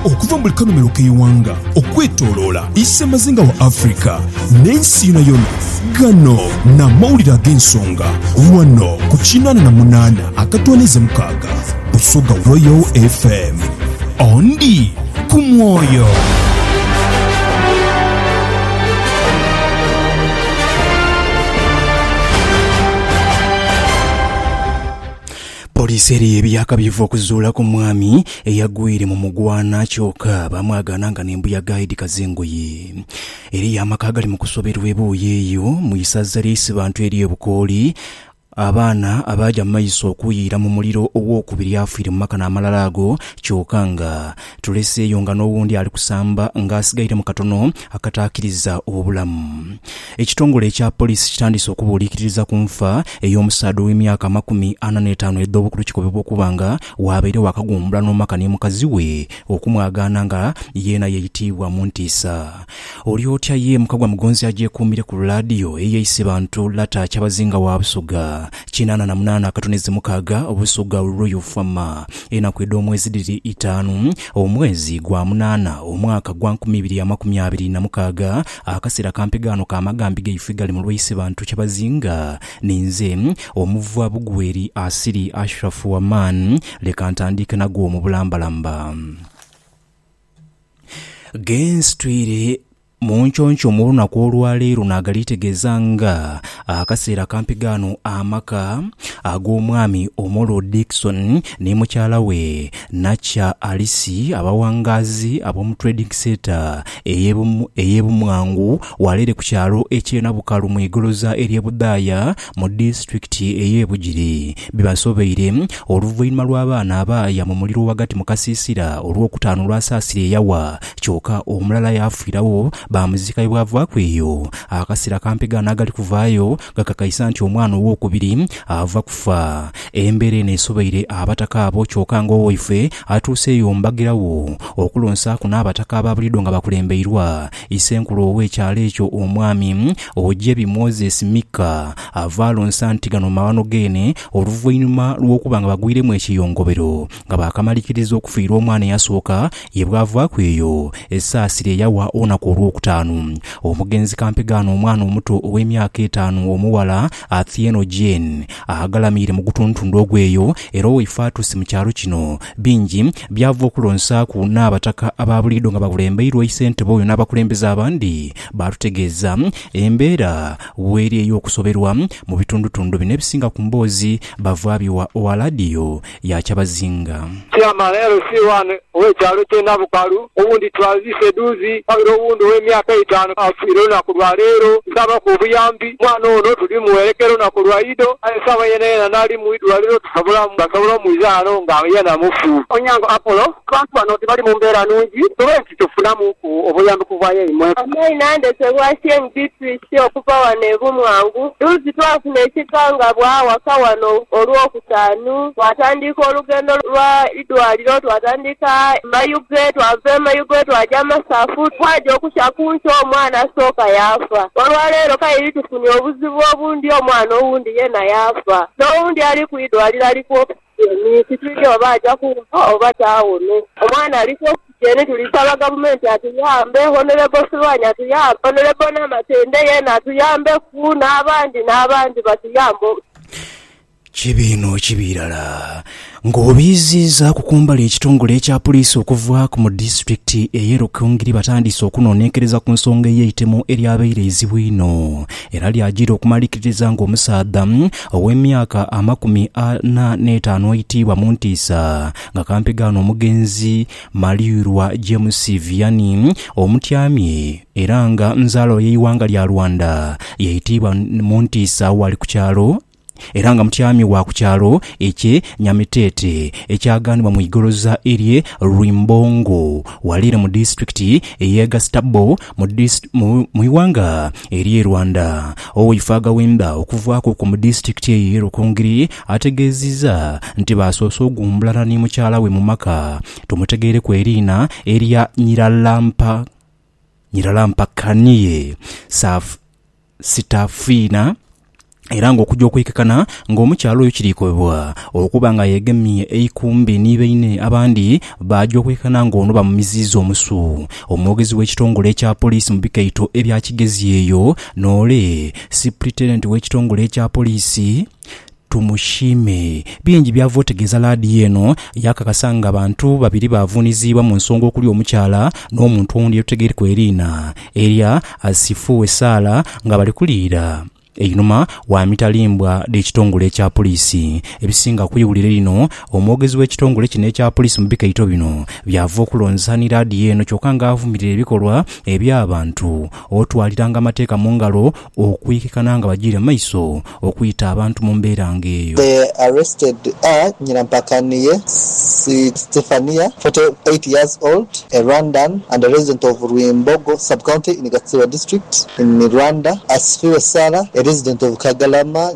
okuva mu kanomero k'eiwanga okwetooloola issa mazinga wa Afrika n'ensi yonna gano n'amawulire ag'ensonga wano ku 88.6 Busoga Royal FM ondi ku mwoyo. Poliisi eri ebyaka biva okuzuula ku mwami eyagwire mu mugwana kyokka bamwagana nga n'embuyaga Idi Kazengoye. Eri amaka gali mu kusoberwa ebuuyi eyo mu isaza ly'Isibantu eri e Bukooli abaana abaja maiso okuyiira mu muliro ow'okubiri afiire mu maka n'amalala ago kyokka nga tuleseeyo nga n'owundi ali kusamba ng'asigaire mu katono akataakiriza obulamu. Ekitongole ekya poliisi kitandise okubuulikiriza ku nfa ey'omusaadde w'emyaka 45 eddobukulu kikobebwa okuba nga waabeire wakagumbula n'omaka ne mukazi we okumwagaana nga yeena yeyitiibwa mu ntiisa. Oli otya ye Mukagwa Mugonzi agyekuumire ku laadiyo ey'Isibantu lata Kyabazinga wa Busoga 88.6 Obusoga Royal Farmer enakwedde omwezi 5 omwezi gwa 8 omwaka gwa 2026 akaseera kampigaano k'amagambi g'eifigali mu lw'Isibantu Kyabazinga ninze omuva Bugweri Asiri Ashraf Waman leka ntandike nagwo mu bulambalamba. Genstwire Munchoncho mu lunaku olwaleero nagalitegeeza nga akaseera kampigaano amaka ag'omwami Omolo Dickson ne mukyala we Nacha Alisi abawangazi ab'omu trading center ey'ebumwangu waleere ku kyalo eky'ena Bukalu mu igoloza ery'Ebudaaya mu district ey'Ebugiri bibasobeire oluvannyuma lw'abaana abaaya mu muliro wakati mu kasiisira olw'okutaano lwasaasira eyawa kyokka omulala yafiirawo bamuzika bwava kweyo. Akaseera kampigaano agali kuvaayo gakakayisa nti omwana ow'okubiri ava kufa. Embeera neesobeire abataka abo kyokka ng'owaife atuuseeyo mbagirawo okulonsaako n'abataka ababuliddwa nga bakulembeirwa isenkulu ow'ekyalo ekyo omwami Ojebi Moses Mika ava alonsa nti gano mawano geene oluvannyuma lw'okuba nga bagwiremu ekiyongobero nga baakamaliriza okufiirwa omwana eyasooka ye bwava kweyo essaasira eyawa olunaku olw'okutaano. Omugenzi kampigaano omwana omuto ow'emyaka 5 omuwala Athieno Jane agalamiire mu gutuntundu ogweyo era owaife atuuse mu kyalo kino bingi byava okulonsaaku n'abataka ababuliddwa nga bakulembeirwa isentebe oyo n'abakulembeze abandi batutegeeza embeera weeri ey'okusoberwa mu bitundutundu bino ebisinga ku mboozi bavaabiwa owa laadiyo ya Kyabazinga. Chairman LC1 ow'ekyalo ky'ena Bukalu owundi twazise duuzi wabira owundi ow'emyaka 5 afiire olunaku lwa leero nsaba ku buyambi mwana ono tuli muwerekera olunaku lwa Ido nsaba yeena n'ali mu idwaliro basobola omwizaano nga yeena mufu. Onyango Apollo abantu bano tebali mu mbeera nnungi tube nti tufunamu obuyambi kuvayo imwe. Amayi nandesebwa Beatrice okuva wano ebumwangu duuzi twafuna ekikangabwa waka wano olw'okutaano twatandika olugendo lwa idwaliro twatandika Mayuge twava Mayuge twajja Masafu twaja okukya kunki omwana asooka yafa. Olwaleero kayiri tufunye obuzibu obundi omwana owundi yeena yafa n'owundi ali ku idwaliro aliko kitulire oba ajja kufa oba taawone. Omwana aliko okusijeni tulisaba gavumenti atuyambe Honorable Silwanya atuyambe Honorable Namatende yeena atuyambe ku n'abandi batuyambe. Kibino kibirala ng'obiziza kukumbala ekitongole ekya poliisi okuva ku mu district ey'Erukungiri batandise okunoonekkereza ku nsonga ey'eitemu eryabeire ezibu ino era lyagira okumalikiriza ng'omusaadha ow'emyaka 45 ayitibwa mu ntiisa nga kampigaano omugenzi Maliurwa James Vianney omutyamye era nga nzaalo y'eiwanga lya Rwanda yayitibwa mu ntiisa wali ku kyalo era nga mutyami wa ku kyalo ekye Nyamitete ekyaganibwa mu igoloza erye Rwimbongo walire mu district ey'Egastabo mu iwanga erye Rwanda. Owaifaga wemba okuvaako ku mu district ey'Erukungiri ategeeziza nti basoose ogumbulana ne mukyala we mu maka tumutegeere ku eriina erya Nyiralampa Kaniye Sitafina era ng'okujja okwekekana ng'omukyalo oyo kirikobwa okuba nga yegemye eikumbi nibeine abandi bajja okwekekana ng'ono bamumiziza omusu. Omwogezi w'ekitongole ekya poliisi mu bikaito ebya Kigezi eyo Noole Superintendent w'ekitongole ekya poliisi Tumushime bingi byava otegeeza laadiyo eno yakakasa nga abantu babiri bavuunizibwa mu nsonga okuli omukyala n'omuntu ondi etutegeere kweriina erya Asifuwe Saala nga bali kuliira einuma wa mitalimbwa d'ekitongole ekya poliisi. Ebisinga kuyiwulira lino omwogezi w'ekitongole kino ekya poliisi mu bikaito bino byava okulonza ni laadiyo eno kyokka ng'avumirira ebikolwa eby'abantu otwaliranga amateeka mu ngalo okwikikana nga bagire maiso okuyita abantu mu mbeera ng'eyo. They arrested Nyirampakaniye Stefania, 48 years old, a Rwandan and a resident of Rwimbogo sub-county in Gatsibo district in Rwanda. Asifiwe Saala, a resident of Kagalama,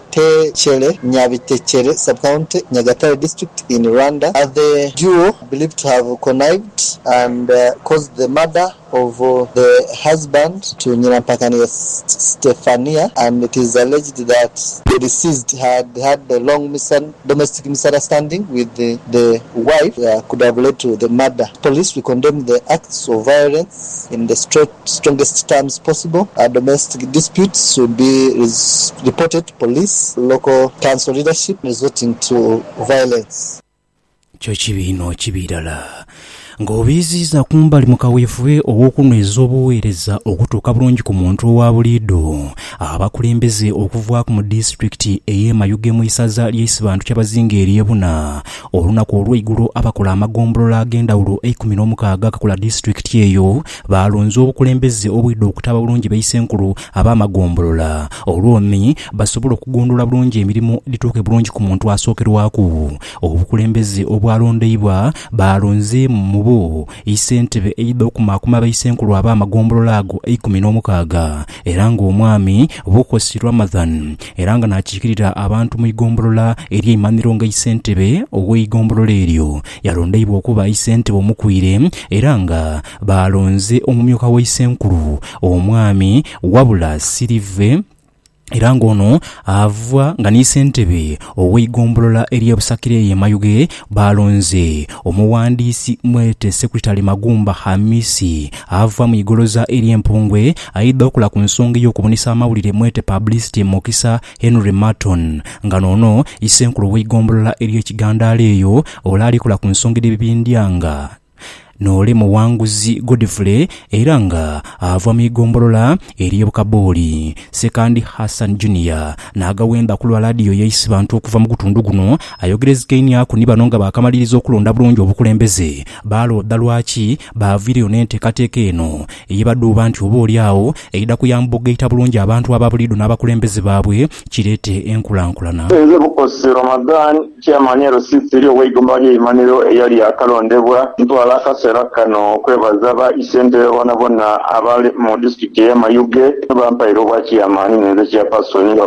Nyabitechere sub-county, Nyagatare district in Rwanda. The duo believed to have connived and caused the murder of the husband to Nyirampakaniye Stefania, and it is alleged that the deceased had a long domestic misunderstanding with the wife could have led to the murder. Police, we condemn the acts of violence in the strongest terms possible. Domestic disputes should be reported to police, local council leadership resorting to violence. Kyo kibirala ng'obiziza kumbali mu kaweefube ow'okunyweza obuweereza okutuuka bulungi ku muntu owa buliido. Abakulembeze okuvaako mu disitulikiti ey'e Mayuge mu isaza ly'Isibantu ky'Abazinga ery'e Buna olunaku olw'eigulo abakola amagombolola ag'endawulo 16 gakola disitulikiti eyo balonze obukulembeze obwidde okutaba bulungi b'eisenkulu ab'amagombolola olw'omi basobole okugondola bulungi emirimu lituuke bulungi ku muntu asookerwaku. Obukulembeze obwalondeibwa balonze mu bo isentebe eidde okumakuma b'eisenkulu ab'amagombolola ago 16 era ng'omwami Bukosi Ramadhan era nga n'akiikirira abantu mu igombolola ery'eimaniro ng'eisentebe ow'eigombolola eryo yalondeibwa okuba isentebe omukwire era nga balonze omumyuka w'eisenkulu omwami Wabula Sirive era ng'ono ava nga n'isentebe ow'eigombolola ery'Obusakire ye Mayuge balonze omuwandiisi Mwete Sekretary Magumba Hamisi ava mu igoloza ery'Empongwe ayidde okola ku nsonga y'okubonesa amawulire Mwete Publicity Mokisa Henry Martin nga noono isenkulu ow'eigombolola ery'Ekigandaala eyo olaalikola ku nsonga y'ebibindyanga Noole Muwanguzi Godfrey era nga ava mu igombolola ery'e Bukabooli. Sekandi Hassan Junior n'agawemba ku lwa laadiyo y'Isibantu okuva mu gutundu guno ayogerezekenya ku ni bano nga bakamaliriza okulonda bulungi obukulembeze balodda lwaki baaviiriyo n'enteekateeka eno eyibadde oba nti oba oli awo eyidda kuyamba okugayita bulungi abantu ababuliido n'abakulembeze baabwe kireete enkulankulana. Nze Bukosi Ramadan chairman RCC ow'eigombolola ly'eimaniro eyali akalondebwa ntwala kano kwebaza ba isente wana bona abali mu district ya Mayuge bampaira obwa chairman neze chairperson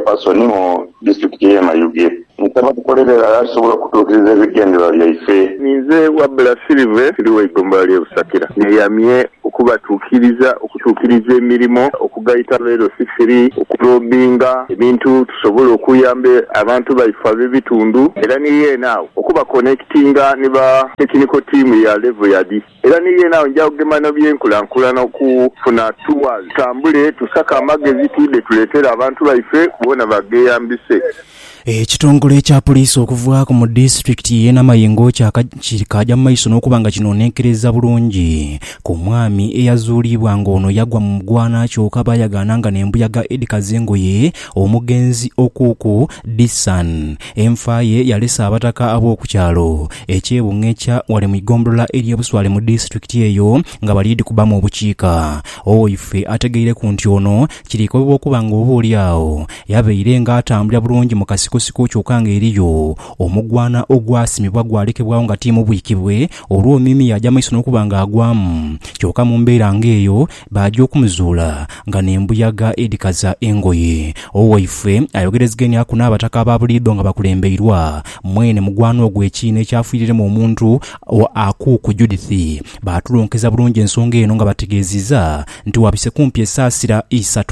mu district ya Mayuge ntaba kukolerera asobola kutuukiriza ebigendera byaife. Nze Wabula Sirive turiwe igombolola ly'Obusakira neyamye okutuukiriza emirimu okugayita leero 63 okulobinga ebintu tusobola okuyamba abantu baifa b'ebitundu era niye naawe okuba connectinga ne ba technical team ya level ya D era niye naawe nja kugema n'ebyenkulankulana okufuna tours tambule tusaka amagezi tudde tuleetera abantu baife kubona bageyambise. Ekitongole ekya poliisi okuvaako mu disitulikiti y'e Namayengo kikajja mu maiso n'okuba nga kinoonekereza bulungi ku mwami eyazuulibwa ng'ono yagwa mu mugwana kyokka baayagaana nga n'embuyaga Edi Kazengoye omugenzi okuuku Disan enfa ye yalesa abataka ab'okukyalo ekyebung'ekya wali mu igombolola ery'e Buswale mu disitulikiti eyo nga baliidi kubamu obukiika. Oife ategeire ku nti ono kirikobwa okuba ng'oba oli awo yabeire ng'atambulira bulungi mu kasiko sikosiko kyokka ng'eriyo omugwana ogwasimibwa gwalekebwawo nga ttiimu bwikibwe olwo Mimi yajja maiso n'okuba ng'agwamu kyokka mu mbeera ng'eyo bajja okumuzuula nga n'embuyaga edikaza engoye. Owaife ayogerezeganya aku n'abataka ba buliido nga bakulembeirwa mwene mugwana ogwo ekiina ekyafiiriremu omuntu Akuku Judith baatulonkeza bulungi ensonga eno nga bategeezizza nti wabise kumpi esaasira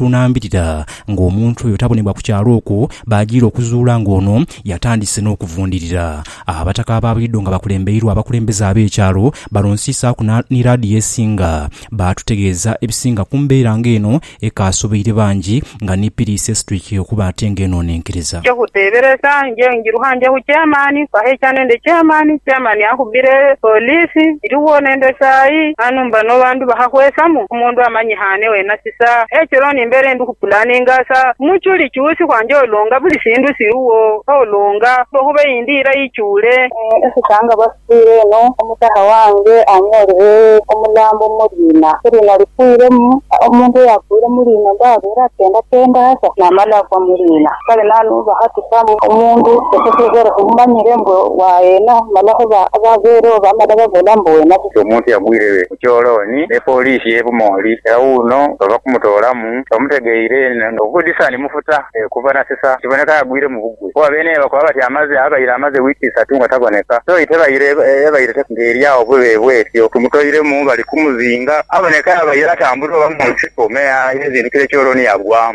32 ng'omuntu oyo tabonebwa ku kyalo okwo bagiira okuzuula ng'ono yatandise n'okuvundirira. Abataka ba buliido nga bakulembeirwa abakulembeze ab'ekyalo balonsiisa ku ni raadiyo esinga baatutegeeza ebisinga ku mbeera ng'eno ekaasobeire bangi nga ne Piriisi Street okuba ate ng'eno n'enkereza. Kutebereza ngiruhanje ku chairman pahecha nende chairman akubire polisi iriwo nende sai anumba no bandu bahakwesamu umundu amanyihane wena sisa ekiro nimbere ndu kupulaninga sa muchuli cyusi kwanje olonga buli sindu siruwo olonga okube indira icyure esitanga basire no omutaha wange anyore omulambo murina kurina likwiremu omuntu yakwire murina ndabera tenda sa namala kwa murina kale nanu bahatukamu omundu ekizero kumanyire mbo waena malaho abavero bamada bavola mbo wena omuntu yagwire kukyoloni ne polisi ebumoli yauno bakumutolamu bamutegeire ngokudisani mufuta kuva na sisa kiboneka yagwire mu bugwe kwa bene bakwa bati amaze wiki 3 nga taboneka so itebayire ngeri yawo bwebwetyo kumutoyire mu bali kumuzinga aboneka yabayira tamburo bamusikomea ezindikire kyoloni yagwamu.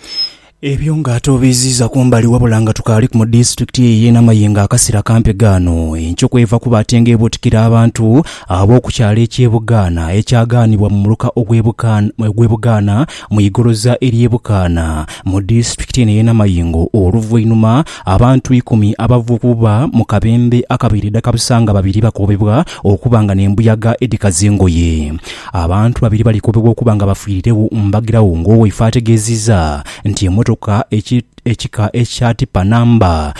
Ebyo ng'atobiziza kumbali wabula nga tukali ku district ye Namayinga akasira kampegano enkyo kweva kubatenga ebotikira abantu ab'okukyalo eky'ebugaana ekyaganibwa mu muluka ogw'ebugaana mu igoroza ery'ebugaana mu district ye Namayingo oluvannyuma abantu 10 abavububa mu kabembe akabiri dakabusanga babiri bakobebwa okubanga n'embuyaga edikaza engoye. Abantu babiri balikobebwa okubanga bafiirirewo mbagirawo ng'owaife ategeezizza nti emotoka ekika ekyatipa namba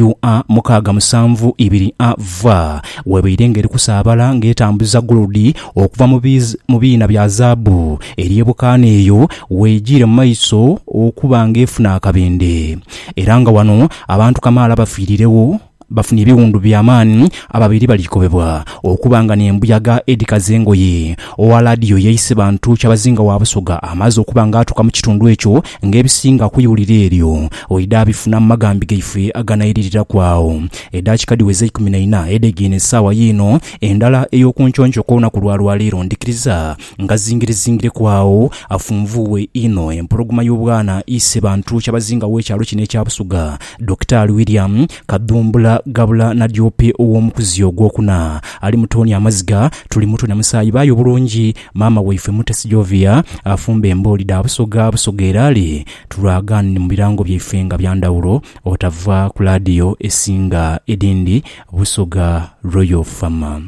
UA6722AV webeire ngeri kusaabala ng'etambuza golodi okuva mu biina bya zaabu ery'ebukaana eyo weegire mu maiso okuba ng'efuna akabende era nga wano abantu kamaala bafiirirewo bafuna ebiwundu by'amaanyi ababiri balikobebwa okubanga n'embuyaga edikaza engoye. Owa laadiyo yayise bantu kyabazinga wa Busoga amaze okuba ng'atuuka mu kitundu ekyo ng'ebisinga kuyiwulira eryo oida abifuna mu magambi gaife aganayiririra kwawo. Eddakiika diweze 14 edegine essaawa yiino endala ey'okunconkyo kw'olunaku lwa lwaleero ndikiriza nga zingire kwawo afunvuwe ino empologoma y'obwana ise bantu kyabazinga w'ekyalo kino ekya Busoga Dr. William Kadumbula Gabula na Diope ow'omukuzi ogwokuna ali mutoni amaziga tuli muto na musayi bayo bulungi mama waife Mutesi Jovia afumbe emboli da Busoga erali tulagane mu birango byaife nga byandawulo otava ku radio esinga edindi Busoga Royal Farm.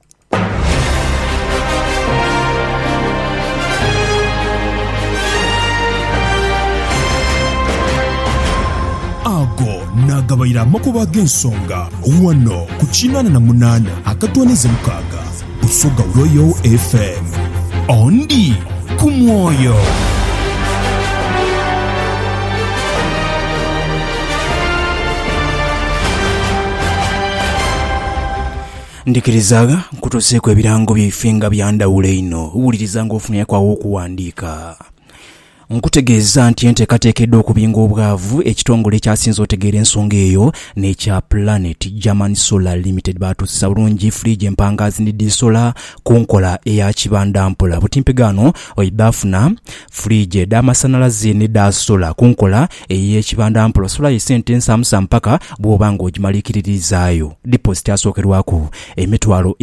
Ago nagabayira makuba g'ensonga wano ku 88 akatonize mukaga Busoga Royal FM ondi ku mwoyo. Ndikirizaga kutoseeko ebirango byaife nga byandawule ino uwuliriza ng'ofunye kwawo okuwandiika. Nkutegeeza nti enteekateekeddwa okubinga obwavu ekitongole ekyasinze otegeera ensonga eyo n'ekya Planet German Solar Limited baatuusa bulungi fridge empangazi ne disola ku nkola eya kibanda mpola butimpegano oidafuna fridge ed'amasanyalaze ne dasola ku nkola ey'ekibanda mpola sola y'esente ensamusa mpaka bw'oba ng'ogimaliikiririzaayo deposit asookerwako emitwalo